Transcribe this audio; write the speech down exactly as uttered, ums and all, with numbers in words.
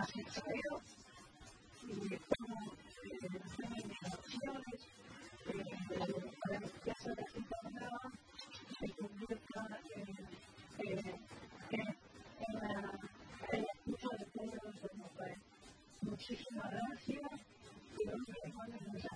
saqueo y cómo tienen acciones para que esa receta nueva se convierta en la escucha de todos los demás. Muchísimas gracias y nos vemos en